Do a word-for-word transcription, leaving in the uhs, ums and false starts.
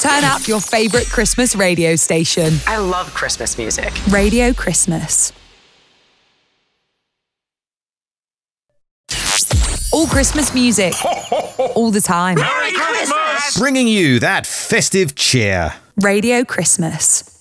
Turn up your favourite Christmas radio station. I love Christmas music. Radio Christmas. All Christmas music. All the time. Merry Christmas! Bringing you that festive cheer. Radio Christmas.